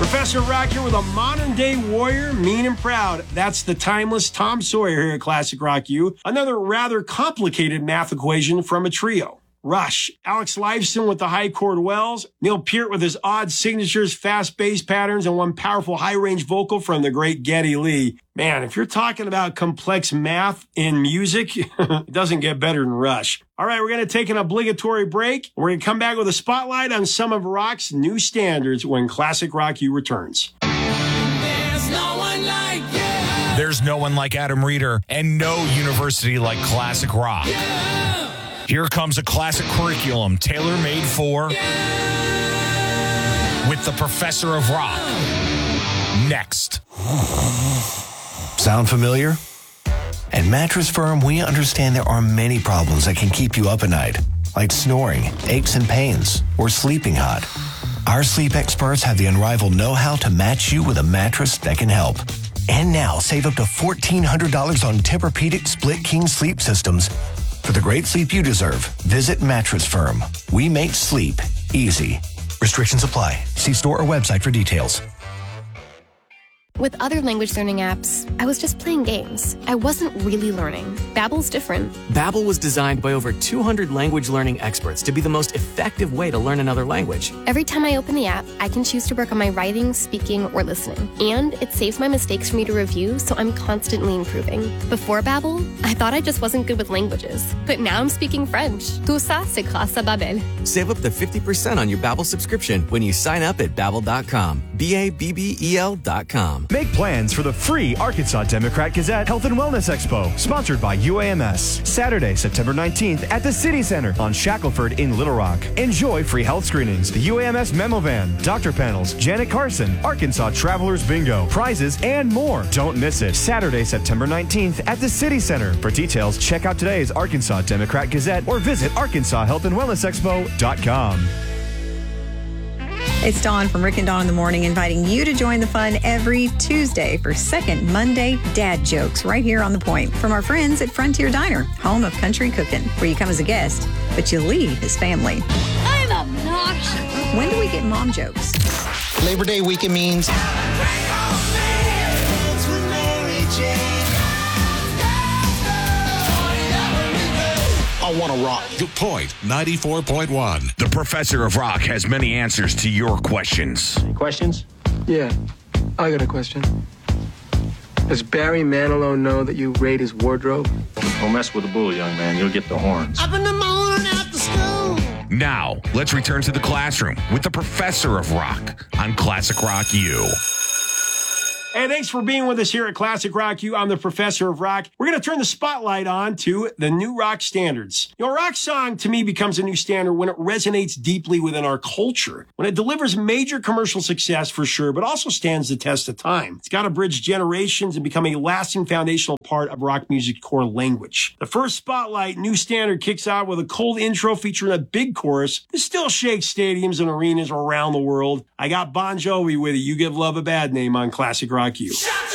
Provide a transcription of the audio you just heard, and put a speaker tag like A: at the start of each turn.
A: Professor Rock here with a modern-day warrior, mean and proud. That's the timeless Tom Sawyer here at Classic Rock U. Another rather complicated math equation from a trio. Rush, Alex Lifeson with the high chord wells, Neil Peart with his odd signatures, fast bass patterns, and one powerful high-range vocal from the great Geddy Lee. Man, if you're talking about complex math in music, it doesn't get better than Rush. All right, we're going to take an obligatory break. We're going to come back with a spotlight on some of rock's new standards when Classic Rock U returns.
B: There's no one like you.
C: There's no one like Adam Reeder and no university like Classic Rock. Here comes a classic curriculum tailor-made for with the Professor of Rock. Next.
D: Sound familiar? At Mattress Firm, we understand there are many problems that can keep you up at night, like snoring, aches and pains, or sleeping hot. Our sleep experts have the unrivaled know-how to match you with a mattress that can help. And now, save up to $1,400 on Tempur-Pedic Split King sleep systems. For the great sleep you deserve, visit Mattress Firm. We make sleep easy. Restrictions apply. See store or website for details.
E: With other language learning apps, I was just playing games. I wasn't really learning. Babbel's different.
F: Babbel was designed by over 200 language learning experts to be the most effective way to learn another language.
E: Every time I open the app, I can choose to work on my writing, speaking, or listening. And it saves my mistakes for me to review, so I'm constantly improving. Before Babbel, I thought I just wasn't good with languages. But now I'm speaking French. Tout ça, c'est grâce à Babbel.
F: Save up to 50% on your Babbel subscription when you sign up at Babbel.com. Babbel.com.
G: Make plans for the free Arkansas Democrat Gazette Health and Wellness Expo, sponsored by UAMS. Saturday, September 19th at the City Center on Shackelford in Little Rock. Enjoy free health screenings, the UAMS memo van, doctor panels, Janet Carson, Arkansas Travelers Bingo, prizes, and more. Don't miss it. Saturday, September 19th at the City Center. For details, check out today's Arkansas Democrat Gazette or visit ArkansasHealthAndWellnessExpo.com.
H: It's Dawn from Rick and Dawn in the Morning, inviting you to join the fun every Tuesday for Second Monday Dad Jokes right here on The Point from our friends at Frontier Diner, home of country cooking, where you come as a guest, but you leave as family.
I: I'm obnoxious.
H: When do we get mom jokes?
J: Labor Day weekend means... I want to rock.
C: The Point 94.1. The Professor of Rock has many answers to your questions.
K: Any questions? Yeah, I got a question. Does Barry Manilow know that you raid his wardrobe?
L: Don't mess with the bull, young man. You'll get the horns.
I: Up in the morning after school.
C: Now, let's return to the classroom with the Professor of Rock on Classic Rock U.
A: Hey, thanks for being with us here at Classic Rock U. I'm the Professor of Rock. We're going to turn the spotlight on to the new rock standards. You know, a rock song to me becomes a new standard when it resonates deeply within our culture, when it delivers major commercial success for sure, but also stands the test of time. It's got to bridge generations and become a lasting foundational part of rock music's core language. The first spotlight new standard kicks out with a cold intro featuring a big chorus that still shakes stadiums and arenas around the world. I got Bon Jovi with it. You Give Love a Bad Name on Classic Rock U.